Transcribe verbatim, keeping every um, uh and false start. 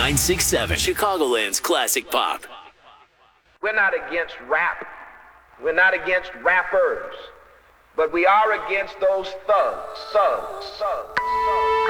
nine six seven, Chicagoland's classic pop. We're not against rap. We're not against rappers. But we are against those thugs, thugs, thugs, thugs.